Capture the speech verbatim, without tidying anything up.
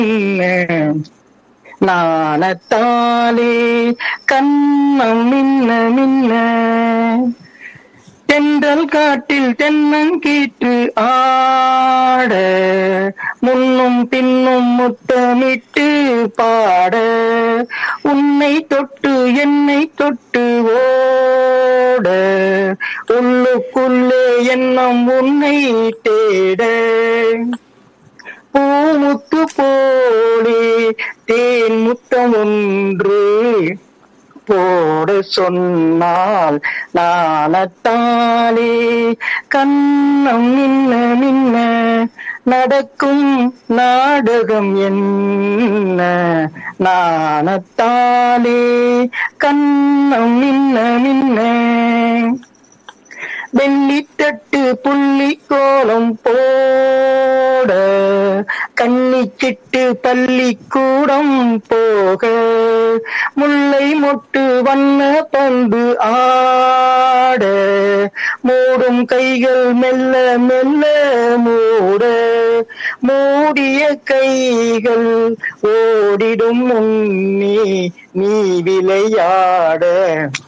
நாணத்தாலே கண்ணம் மின்ன மின்ன தென்றல் காட்டில் தென்னங்கீற்று ஆட முன்னும் பின்னும் முத்தமிட்டு பாட உன்னை தொட்டு என்னை தொட்டு ஓட உள்ளுக்குள்ளே எண்ணம் உன்னை தேட பூமுத்து போலே தேன் முத்தம் ஒன்று போட சொன்னால் நாணத்தாலே கண்ணம் மின்ன மின்ன நடக்கும் நாடகம் என்ன நாணத்தாலே கண்ணம் மின்ன மின்ன வெள்ளித்தட்டு புள்ளி கோலம் போட கன்னிச்சிட்டு பள்ளிக்கூடம் போக முல்லை மொட்டு வண்ண பந்து ஆட மூடும் கைகள் மெல்ல மெல்ல மூட மூடிய கைகள் ஓடிடும் முன்னே நீ விளையாட